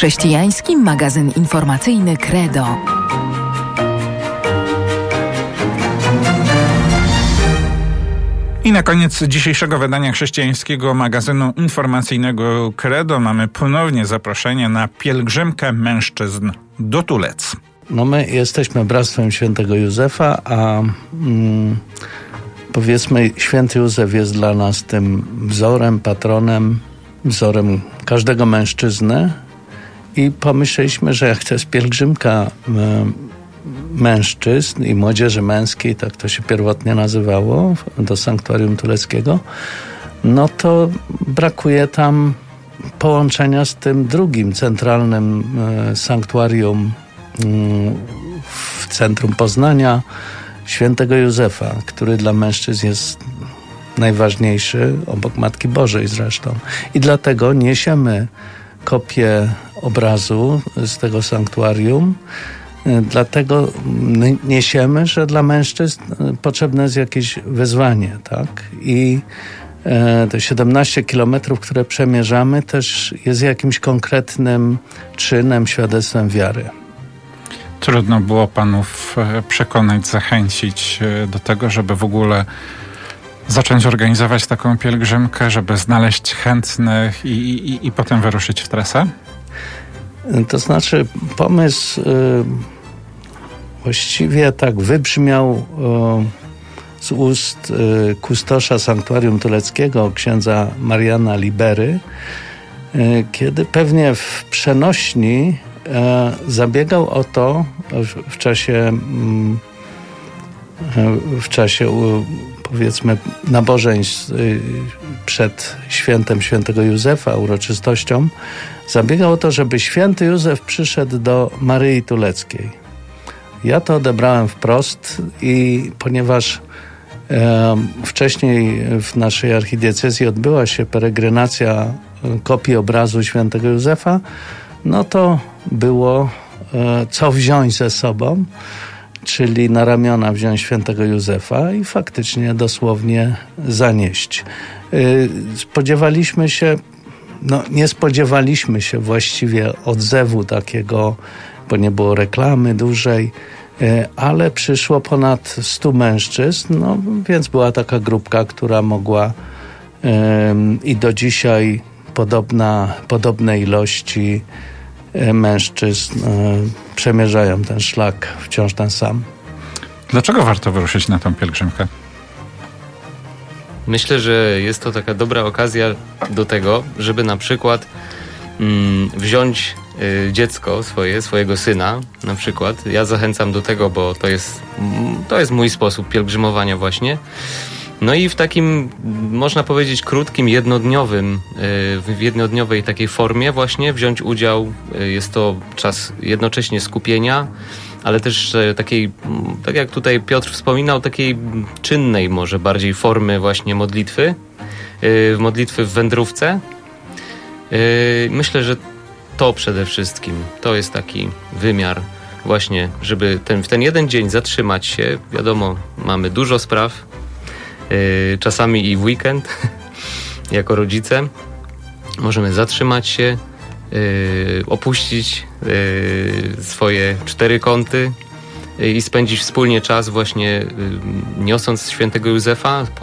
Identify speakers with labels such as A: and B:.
A: Chrześcijański magazyn informacyjny Credo.
B: I na koniec dzisiejszego wydania chrześcijańskiego magazynu informacyjnego Credo mamy ponownie zaproszenie na pielgrzymkę mężczyzn do Tulec.
C: No my jesteśmy Bractwem Świętego Józefa, a powiedzmy Święty Józef jest dla nas tym wzorem, patronem, wzorem każdego mężczyzny i pomyśleliśmy, że jak to jest pielgrzymka mężczyzn i młodzieży męskiej, tak to się pierwotnie nazywało, do Sanktuarium Tuleckiego, no to brakuje tam połączenia z tym drugim centralnym sanktuarium w centrum Poznania, Świętego Józefa, który dla mężczyzn jest najważniejszy, obok Matki Bożej zresztą. I dlatego niesiemy kopię obrazu z tego sanktuarium. Dlatego niesiemy, że dla mężczyzn potrzebne jest jakieś wyzwanie, tak? I te 17 kilometrów, które przemierzamy, też jest jakimś konkretnym czynem, świadectwem wiary.
B: Trudno było panów przekonać, zachęcić do tego, żeby w ogóle zacząć organizować taką pielgrzymkę, żeby znaleźć chętnych i potem wyruszyć w trasę?
C: To znaczy pomysł właściwie tak wybrzmiał z ust kustosza Sanktuarium Tuleckiego, księdza Mariana Libery, kiedy pewnie w przenośni zabiegał o to w czasie powiedzmy nabożeństw przed świętem Świętego Józefa, uroczystością, zabiegał o to, żeby Święty Józef przyszedł do Maryi Tuleckiej. Ja to odebrałem wprost i ponieważ wcześniej w naszej archidiecezji odbyła się peregrinacja kopii obrazu Świętego Józefa, no to było co wziąć ze sobą, czyli na ramiona wziąć Świętego Józefa i faktycznie dosłownie zanieść. Nie spodziewaliśmy się właściwie odzewu takiego, bo nie było reklamy dużej, ale przyszło ponad 100 mężczyzn, no więc była taka grupka, która mogła i do dzisiaj podobne ilości mężczyzn przemierzają ten szlak wciąż ten sam. Dlaczego
B: warto wyruszyć na tą pielgrzymkę?
D: Myślę, że jest to taka dobra okazja do tego, żeby na przykład wziąć dziecko swojego syna na przykład. Ja zachęcam do tego, bo to jest mój sposób pielgrzymowania właśnie. No i w takim, można powiedzieć, krótkim, jednodniowej takiej formie właśnie wziąć udział. Jest to czas jednocześnie skupienia, ale też takiej, tak jak tutaj Piotr wspominał, takiej czynnej może bardziej formy właśnie modlitwy w wędrówce. Myślę, że to przede wszystkim, to jest taki wymiar właśnie, żeby w ten jeden dzień zatrzymać się. Wiadomo, mamy dużo spraw, czasami i w weekend, jako rodzice. Możemy zatrzymać się, opuścić swoje 4 kąty i spędzić wspólnie czas właśnie niosąc Świętego Józefa,